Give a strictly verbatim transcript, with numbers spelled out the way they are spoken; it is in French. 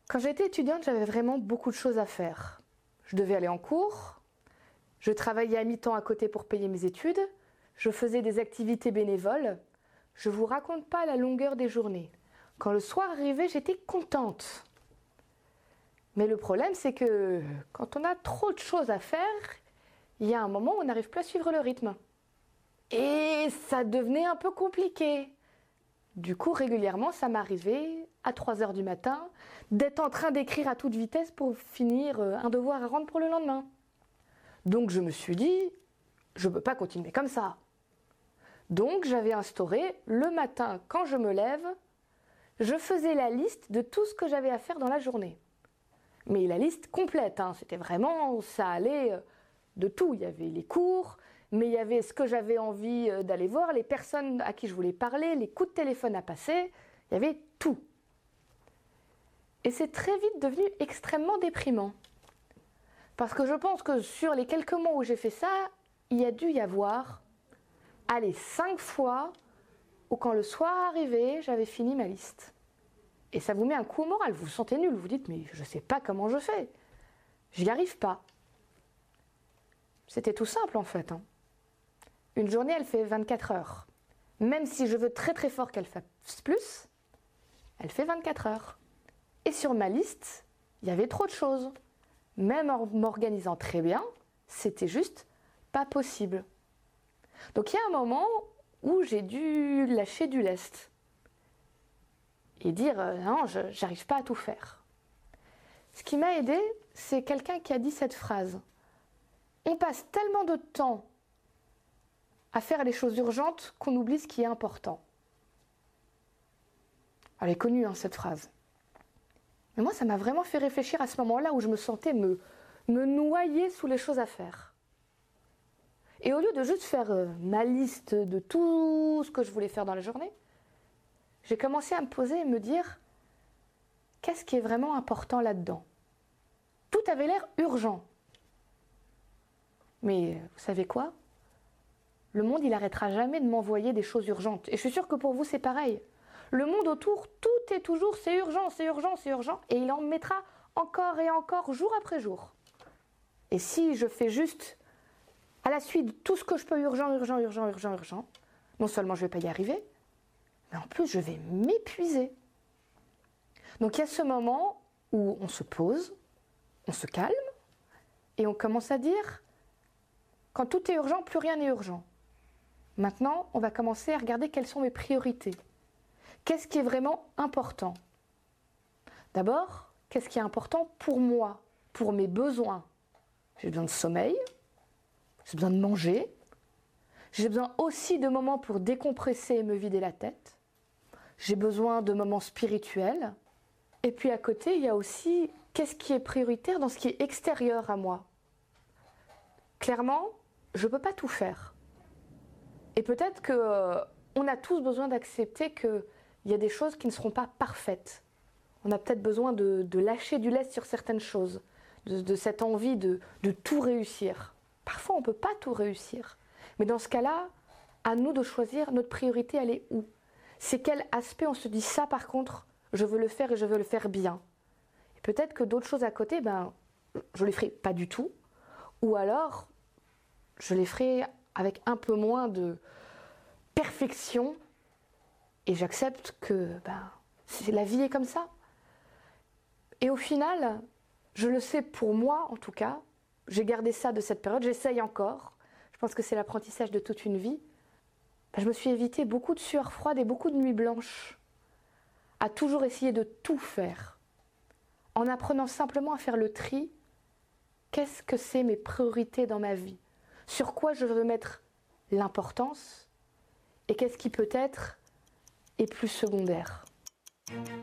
Quand j'étais étudiante, j'avais vraiment beaucoup de choses à faire. Je devais aller en cours, je travaillais à mi-temps à côté pour payer mes études, je faisais des activités bénévoles. Je ne vous raconte pas la longueur des journées. Quand le soir arrivait, j'étais contente. Mais le problème, c'est que quand on a trop de choses à faire, il y a un moment où on n'arrive plus à suivre le rythme. Et ça devenait un peu compliqué. Du coup, régulièrement, ça m'arrivait, à trois heures du matin, d'être en train d'écrire à toute vitesse pour finir un devoir à rendre pour le lendemain. Donc je me suis dit, je ne peux pas continuer comme ça. Donc j'avais instauré, le matin, quand je me lève, je faisais la liste de tout ce que j'avais à faire dans la journée. Mais la liste complète, hein, c'était vraiment, ça allait de tout. Il y avait les cours, mais il y avait ce que j'avais envie d'aller voir, les personnes à qui je voulais parler, les coups de téléphone à passer, il y avait tout. Et c'est très vite devenu extrêmement déprimant. Parce que je pense que sur les quelques mois où j'ai fait ça, il y a dû y avoir, allez, cinq fois où quand le soir arrivait, j'avais fini ma liste. Et ça vous met un coup au moral, vous vous sentez nul, vous vous dites, mais je ne sais pas comment je fais. J'y arrive pas. C'était tout simple en fait. Hein. Une journée, elle fait vingt-quatre heures. Même si je veux très très fort qu'elle fasse plus, elle fait vingt-quatre heures. Et sur ma liste, il y avait trop de choses. Même en m'organisant très bien, c'était juste pas possible. Donc il y a un moment où j'ai dû lâcher du lest et dire euh, non, je n'arrive pas à tout faire. Ce qui m'a aidé, c'est quelqu'un qui a dit cette phrase. On passe tellement de temps à faire les choses urgentes qu'on oublie ce qui est important. Elle est connue, hein, cette phrase. Mais moi, ça m'a vraiment fait réfléchir à ce moment-là où je me sentais me, me noyer sous les choses à faire. Et au lieu de juste faire euh, ma liste de tout ce que je voulais faire dans la journée, j'ai commencé à me poser et me dire qu'est-ce qui est vraiment important là-dedans. Tout avait l'air urgent. Mais vous savez quoi ? Le monde, il n'arrêtera jamais de m'envoyer des choses urgentes. Et je suis sûre que pour vous, c'est pareil. Le monde autour, tout est toujours c'est urgent, c'est urgent, c'est urgent. Et il en mettra encore et encore, jour après jour. Et si je fais juste à la suite tout ce que je peux urgent, urgent, urgent, urgent, urgent, non seulement je ne vais pas y arriver, mais en plus je vais m'épuiser. Donc il y a ce moment où on se pose, on se calme, et on commence à dire, quand tout est urgent, plus rien n'est urgent. Maintenant, on va commencer à regarder quelles sont mes priorités. Qu'est-ce qui est vraiment important ? D'abord, qu'est-ce qui est important pour moi, pour mes besoins ? J'ai besoin de sommeil, j'ai besoin de manger, j'ai besoin aussi de moments pour décompresser et me vider la tête, j'ai besoin de moments spirituels, et puis à côté, il y a aussi qu'est-ce qui est prioritaire dans ce qui est extérieur à moi. Clairement, je ne peux pas tout faire. Et peut-être qu'on euh, a tous besoin d'accepter qu'il y a des choses qui ne seront pas parfaites. On a peut-être besoin de, de lâcher du lest sur certaines choses, de, de cette envie de, de tout réussir. Parfois, on ne peut pas tout réussir. Mais dans ce cas-là, à nous de choisir notre priorité, elle est où ? C'est quel aspect on se dit ça, par contre, je veux le faire et je veux le faire bien. Et peut-être que d'autres choses à côté, ben, je ne les ferai pas du tout. Ou alors, je les ferai avec un peu moins de perfection et j'accepte que ben, la vie est comme ça. Et au final, je le sais pour moi en tout cas, j'ai gardé ça de cette période, j'essaye encore, je pense que c'est l'apprentissage de toute une vie, ben, je me suis évité beaucoup de sueurs froides et beaucoup de nuits blanches, à toujours essayer de tout faire, en apprenant simplement à faire le tri, qu'est-ce que c'est mes priorités dans ma vie ? Sur quoi je veux mettre l'importance et qu'est-ce qui peut-être est plus secondaire.